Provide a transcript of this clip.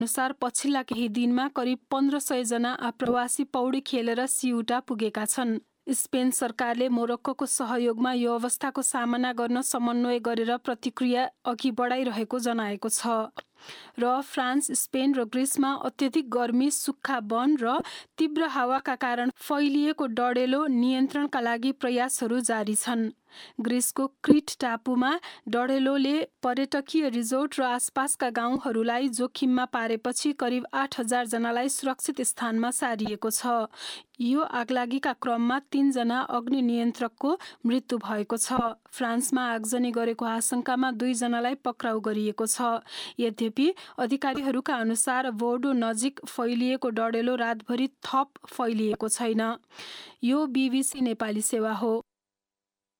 अनुसार पछिल्ला केही दिनमा करिब 1500 जना आप्रवासी पौडी खेलेर सिउटा पुगेका छन्। स्पेन सरकारले मोरक्कोको सहयोगमा यो अवस्थाको सामना गर्न समन्वय गरेर प्रतिक्रिया अघि बढाइरहेको जनाएको छ। र फ्रान्स, स्पेन र ग्रिसमा अत्यधिक गर्मी, सुक्खा वन र तीव्र हावाका कारण फैलिएको डढेलो नियन्त्रणका लागि प्रयासहरू जारी छन्। ग्रिसको क्रिट टापुमा डढेलोले पर्यटकीय रिजोर्ट र आसपासका गाउँहरूलाई जोखिममा पारेपछि करिब 8000 जनालाई सुरक्षित स्थानमा सारिएको छ। यो आगलागीका क्रममा 3 जना अग्नि नियन्त्रकको मृत्यु भएको छ। फ्रान्समा आगजनी गरेको आशंकामा 2 जनालाई पक्राउ गरिएको छ। यद्यपि अधिकारीहरूका अनुसार बोर्डो नजिक फैलिएको डढेलो रातभरि थप फैलिएको छैन। यो BBC नेपाली सेवा हो।